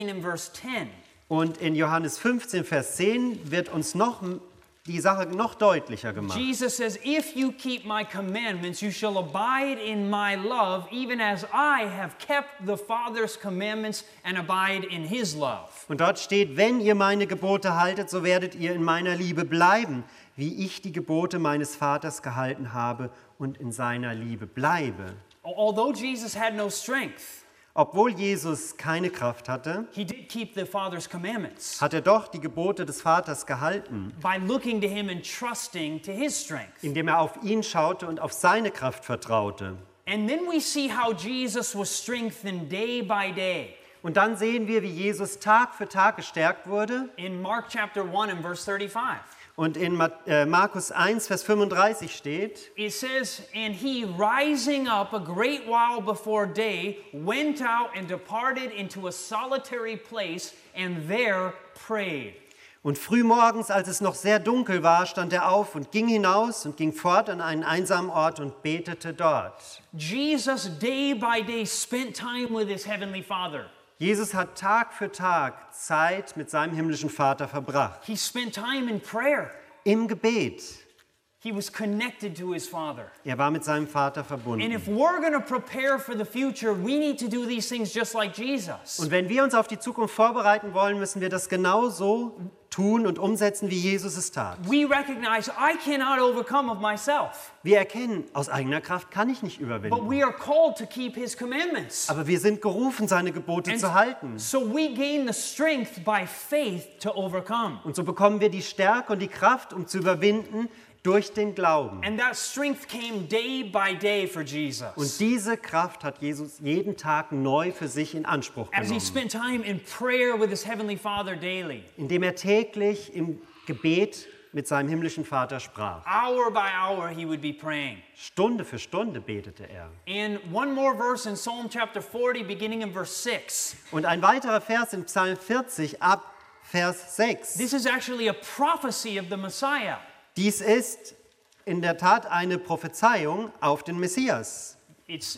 in verse 10. Und in Johannes 15, Vers 10 wird uns die Sache noch deutlicher gemacht. Jesus says, if you keep my commandments, you shall abide in my love, even as I have kept the Father's commandments and abide in his love. Und dort steht, wenn ihr meine Gebote haltet, so werdet ihr in meiner Liebe bleiben, wie ich die Gebote meines Vaters gehalten habe und in seiner Liebe bleibe. Although Jesus had no strength, Obwohl Jesus keine Kraft hatte, he did keep the Father's commandments hat er doch die Gebote des Vaters gehalten, by looking to him and trusting to his strength. indem er auf ihn schaute und auf seine Kraft vertraute. And then we see how Jesus was strengthened day by day. Und dann sehen wir, wie Jesus Tag für Tag gestärkt wurde. In Mark chapter 1 and verse 35. Und in Markus 1, Vers 35 steht, It says, and he rising up a great while before day, went out and departed into a solitary place and there prayed. und frühmorgens, als es noch sehr dunkel war, stand er auf und ging hinaus und ging fort an einen einsamen Ort und betete dort. Jesus day by day spent time with his heavenly Father. Jesus hat Tag für Tag Zeit mit seinem himmlischen Vater verbracht. He spent time in prayer. Im Gebet. He was connected to his Father. Er war mit seinem Vater And verbunden. if we're going to prepare for the future, we need to do these things just like Jesus. Und wenn wir uns auf die Zukunft vorbereiten wollen, müssen wir das genauso tun und umsetzen, wie Jesus es tat. We recognize I cannot overcome of myself, Wir erkennen, aus eigener Kraft kann ich nicht but überwinden. we are called to keep his commandments. Aber wir sind gerufen, seine Gebote zu halten. So we gain the strength by faith to overcome. Und so bekommen wir die Stärke und die Kraft, um zu überwinden, durch den Glauben. And that strength came day by day for Jesus. Und diese Kraft hat Jesus jeden Tag neu für sich in Anspruch As he genommen, spent time in prayer with his heavenly Father daily, indem er täglich im Gebet mit seinem himmlischen Vater sprach. hour by hour he would be praying. Stunde für Stunde betete er. And one more verse in Psalm chapter 40, beginning in verse 6. Und ein weiterer Vers in Psalm 40 ab Vers 6. This is actually a prophecy of the Messiah. Dies ist in der Tat eine Prophezeiung auf den Messias. It's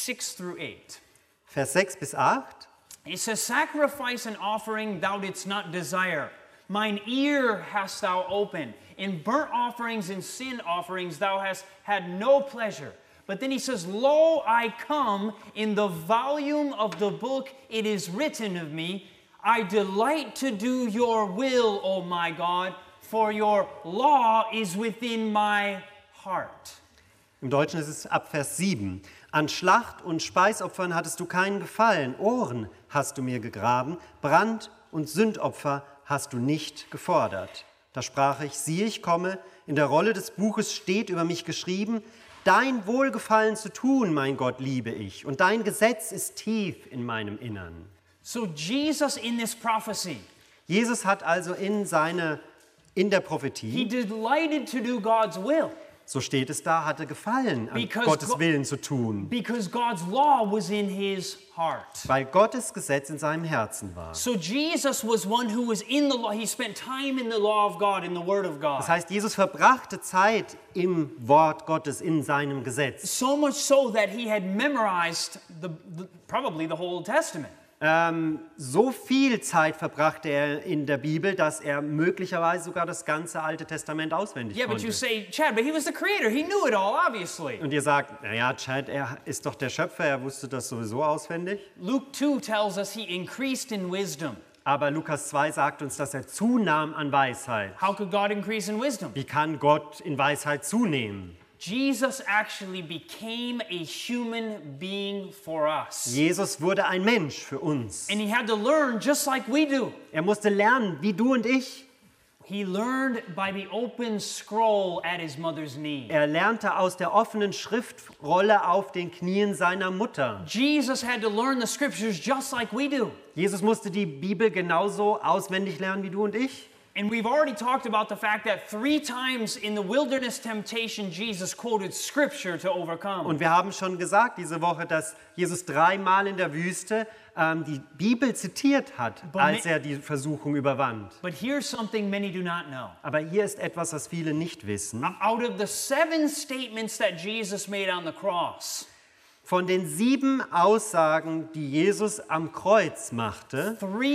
6 through 8. Vers 6 bis 8. It says, sacrifice and offering thou didst not desire. Mine ear hast thou opened. In burnt offerings and sin offerings thou hast had no pleasure. But then he says, lo, I come. In the volume of the book it is written of me. I delight to do your will, O my God, for your law is within my heart. Im Deutschen ist es ab Vers 7. An Schlacht- und Speisopfern hattest du keinen Gefallen. Ohren hast du mir gegraben. Brand- und Sündopfer hast du nicht gefordert. Da sprach ich, siehe, ich komme. In der Rolle des Buches steht über mich geschrieben, dein Wohlgefallen zu tun, mein Gott, liebe ich. Und dein Gesetz ist tief in meinem Innern. So Jesus in this prophecy, Jesus hat also in der he Prophetie, delighted to do God's will. so steht es da, hatte Gefallen, an Because Gottes Go- Willen zu tun, Because God's law was in his heart. weil Gottes Gesetz in seinem Herzen war. So Jesus was one who was in the law. He spent time in the law of God, in the word of God. Das heißt, Jesus verbrachte Zeit im Wort Gottes, in seinem Gesetz. So much so that he had memorized probably the whole Old Testament. So viel Zeit verbrachte er in der Bibel, dass er möglicherweise sogar das ganze Alte Testament auswendig Yeah, but you konnte. say, Chad, but he was the creator. He knew it all, obviously. Und ihr sagt, naja, Chad, er ist doch der Schöpfer, er wusste das sowieso auswendig. Luke 2 tells us he increased in wisdom. Aber Lukas 2 sagt uns, dass er zunahm an Weisheit. How could God increase in wisdom? Wie kann Gott in Weisheit zunehmen? Jesus actually became a human being for us. Jesus wurde ein Mensch für uns. And he had to learn just like we do. Er musste lernen, wie du und ich. He learned by the open scroll at his mother's knee. Er lernte aus der offenen Schriftrolle auf den Knien seiner Mutter. Jesus had to learn the scriptures just like we do. Jesus musste die Bibel genauso auswendig lernen wie du und ich. And we've already talked about the fact that 3 times in the wilderness temptation, Jesus quoted scripture to overcome. Und wir haben schon gesagt diese Woche, dass Jesus 3-mal in der Wüste die Bibel zitiert hat, als er die Versuchung überwand. But here's something many do not know. Aber hier ist etwas, was viele nicht wissen. Out of the 7 statements that Jesus made on the cross, von den 7 Aussagen, die Jesus am Kreuz machte, 3